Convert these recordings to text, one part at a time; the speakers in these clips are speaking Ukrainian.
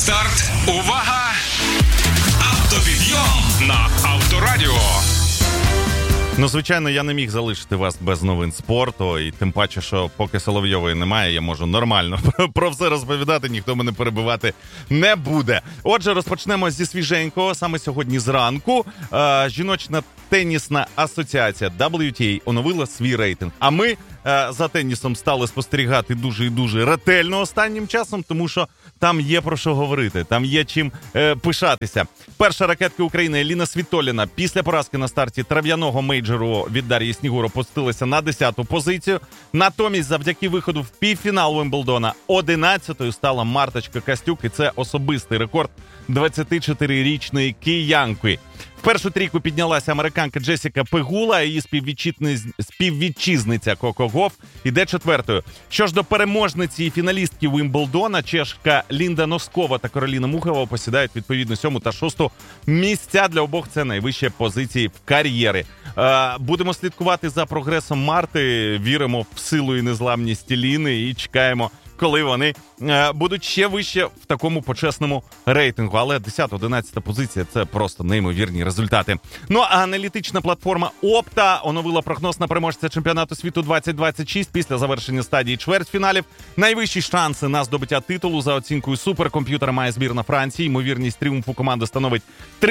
Старт. Увага! Автопідйом на Авторадіо. Ну, звичайно, я не міг залишити вас без новин спорту, і тим паче, що поки Соловйової немає, я можу нормально про все розповідати, ніхто мене перебивати не буде. Отже, розпочнемо зі свіженького. Саме сьогодні зранку жіночна тенісна асоціація WTA оновила свій рейтинг. А ми за тенісом стали спостерігати дуже і дуже ретельно останнім часом, тому що там є про що говорити, там є чим пишатися. Перша ракетка України Еліна Світоліна після поразки на старті трав'яного мейджору від Дар'ї Снігур опустилася на 10-ту позицію. Натомість, завдяки виходу в півфінал Вимблдона, 11-ю стала Марточка Костюк, і це особистий рекорд 24-річної киянки. В першу трійку піднялася американка Джесіка Пегула, а її співвітчизниця Коко Гофф іде четвертою. Що ж до переможниці і фіналістки Вимблдона, чешка Лінда Носкова та Кароліна Мухова посідають відповідно 7 та 6 місця. Для обох це найвищі позиції в кар'єрі. Будемо слідкувати за прогресом Марти, віримо в силу і незламність Ліни і чекаємо, коли вони будуть ще вище в такому почесному рейтингу. Але 10-11 позиція – це просто неймовірні результати. Ну, а аналітична платформа Opta оновила прогноз на переможця чемпіонату світу 2026 після завершення стадії чвертьфіналів. Найвищі шанси на здобуття титулу за оцінкою суперкомп'ютера має збірна Франції. Ймовірність тріумфу команди становить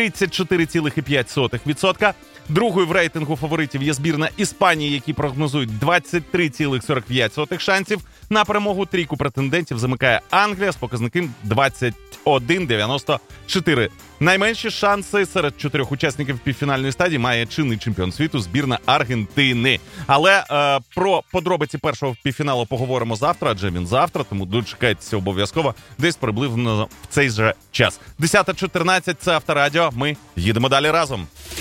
34,5%. Другою в рейтингу фаворитів є збірна Іспанії, які прогнозують 23,45% шансів на перемогу. Трійку претендентів замикає Англія з показником 21,94. Найменші шанси серед 4 учасників півфінальної стадії має чинний чемпіон світу збірна Аргентини. Але про подробиці першого півфіналу поговоримо завтра, адже він завтра, тому дочекайтеся обов'язково десь приблизно в цей же час. 10:14 – це Авторадіо. Ми їдемо далі разом.